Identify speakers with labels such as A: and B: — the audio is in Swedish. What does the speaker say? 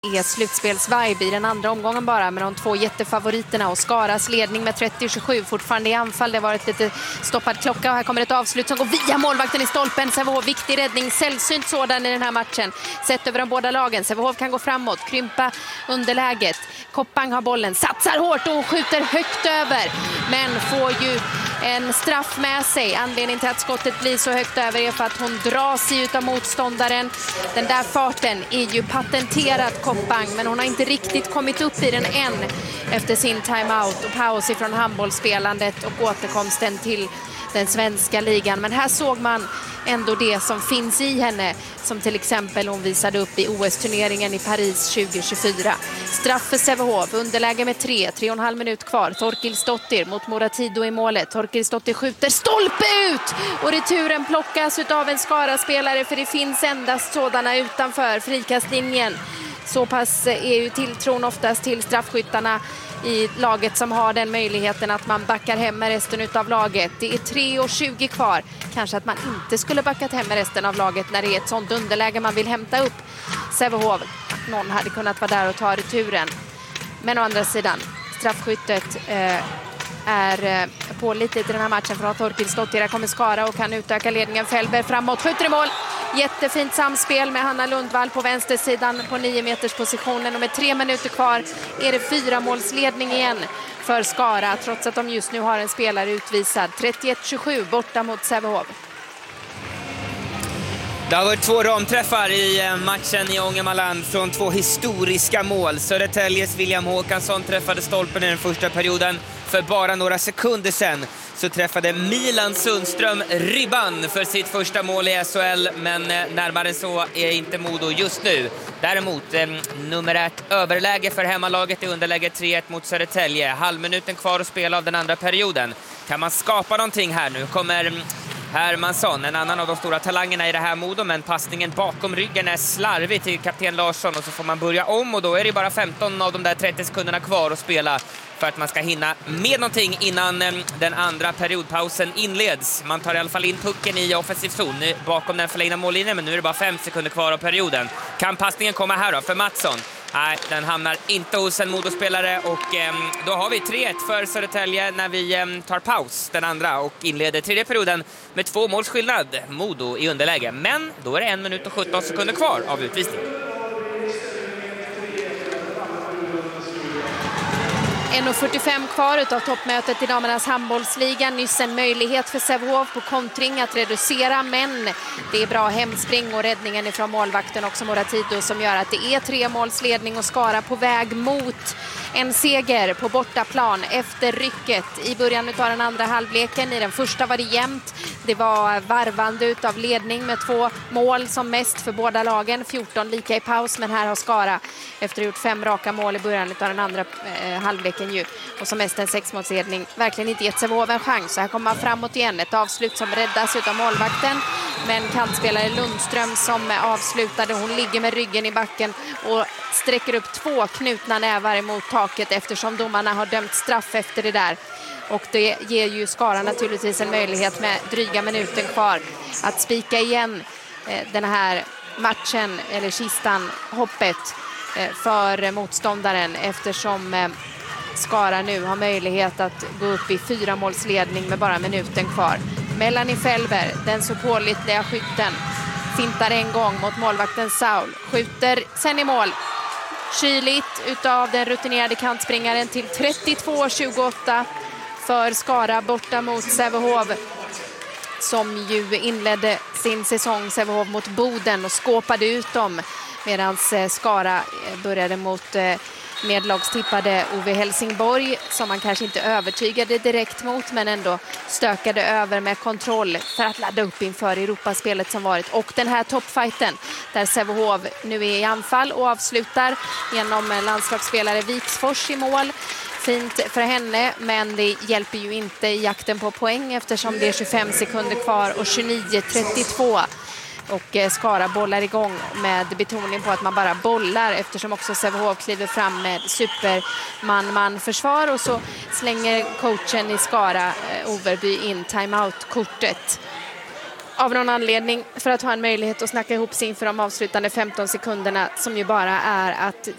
A: är slutspelsvibe i den andra omgången bara med de två jättefavoriterna och Skaras ledning med 30-27 fortfarande i anfall. Det har varit lite stoppad klocka och här kommer ett avslut som går via målvakten i stolpen. Sävehof, viktig räddning, sällsynt sådan i den här matchen. Sett över de båda lagen. Sävehof kan gå framåt, krympa underläget. Koppang har bollen, satsar hårt och skjuter högt över men får ju en straff med sig. Anledningen till att skottet blir så högt över är för att hon drar sig ut av motståndaren. Den där farten är ju patenterad Koppang, men hon har inte riktigt kommit upp i den än efter sin timeout och paus ifrån handbollsspelandet och återkomsten till den svenska ligan. Men här såg man ändå det som finns i henne, som till exempel hon visade upp i OS-turneringen i Paris 2024. Straff för Sävehof, underläge med 3,5 minut kvar. Torkilsdottir mot Moratido i målet. Torkilsdottir skjuter stolpe ut och returen plockas av en Skara-spelare, för det finns endast sådana utanför frikastlinjen. Så pass är ju tilltron oftast till straffskyttarna i laget som har den möjligheten att man backar hem med resten av laget. Det är 3:20 kvar. Kanske att man inte skulle backat hem med resten av laget när det är ett sånt underläge man vill hämta upp Sävehof. Någon hade kunnat vara där och ta returen. Men å andra sidan, straffskyttet är pålitligt i den här matchen från Torkilsdottir. Där kommer Skara och kan utöka ledningen. Fällberg framåt, skjuter i mål. Jättefint samspel med Hanna Lundvall på vänstersidan på 9 meters positionen. Och med 3 minuter kvar är det 4-målsledning igen för Skara, trots att de just nu har en spelare utvisad. 31-27 borta mot Sävehof.
B: Det har varit 2 ramträffar i matchen i Ångermanland från 2 historiska mål. Södertäljes William Håkansson träffade stolpen i den första perioden. För bara några sekunder sedan så träffade Milan Sundström ribban för sitt första mål i SHL, men närmare än så är inte Modo just nu. Däremot numerärt överläge för hemmalaget i underläge 3-1 mot Södertälje. Halvminuten kvar att spela av den andra perioden. Kan man skapa någonting här nu? Kommer Hermansson, en annan av de stora talangerna i det här Modo, men passningen bakom ryggen är slarvig till kapten Larsson och så får man börja om, och då är det bara 15 av de där 30 sekunderna kvar att spela för att man ska hinna med någonting innan den andra periodpausen inleds. Man tar i alla fall in pucken i offensiv zon bakom den förlängda mållinjen, men nu är det bara 5 sekunder kvar av perioden. Kan passningen komma här då för Mattsson? Nej, den hamnar inte hos en Modo-spelare, och då har vi 3-1 för Södertälje när vi tar paus den andra och inleder tredje perioden med 2 måls skillnad. Modo i underläge, men då är det 1 minut och 17 sekunder kvar av utvisning.
A: 1:45 kvar utav toppmötet i damernas handbollsligan. Nyss en möjlighet för Sävehof på kontring att reducera, men det är bra hemspring och räddningen ifrån målvakten också Moratido som gör att det är 3-målsledning och Skara på väg mot en seger på bortaplan efter rycket i början av den andra halvleken. I den första var det jämnt. Det var varvande utav ledning med 2 mål som mest för båda lagen. 14 lika i paus, men här har Skara efter att ha gjort 5 raka mål i början av den andra halvleken ju, och som mest en 6-målsledning, verkligen inte gett Sävehof en chans. Så här kommer man framåt igen. Ett avslut som räddas utav målvakten, men kantspelare Lundström som avslutade. Hon ligger med ryggen i backen och sträcker upp 2 knutna nävar emot taket eftersom domarna har dömt straff efter det där. Och det ger ju Skara naturligtvis en möjlighet med dryga minuten kvar att spika igen den här matchen, eller kistan, hoppet för motståndaren, eftersom Skara nu har möjlighet att gå upp i 4-målsledning med bara minuten kvar. Melanie Fällberg, den så pålitliga skytten, fintar en gång mot målvakten Saul, skjuter sen i mål. Kyligt utav den rutinerade kantspringaren till 32-28 för Skara borta mot Sävehof, som ju inledde sin säsong Sävehof mot Boden och skåpade ut dem, medan Skara började mot medlagstippade Ove Helsingborg, som man kanske inte övertygade direkt mot, men ändå stökade över med kontroll för att ladda upp inför Europaspelet som varit. Och den här toppfighten där Sävehof nu är i anfall och avslutar genom landslagsspelare Viksfors i mål. Fint för henne, men det hjälper ju inte i jakten på poäng eftersom det är 25 sekunder kvar och 29-32. Och Skara bollar igång med betoning på att man bara bollar, eftersom också Sävehof kliver fram med superman-man-försvar, och så slänger coachen i Skara, Overby, in timeout-kortet. Av någon anledning, för att ha en möjlighet att snacka ihop sig inför de avslutande 15 sekunderna, som ju bara är att